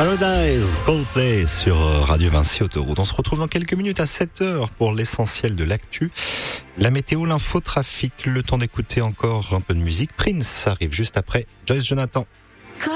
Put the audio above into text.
Paradise, Coldplay sur Radio Vinci Autoroute. On se retrouve dans quelques minutes à 7h pour l'essentiel de l'actu. La météo, l'infotrafic, le temps d'écouter encore un peu de musique. Prince arrive juste après Joyce Jonathan.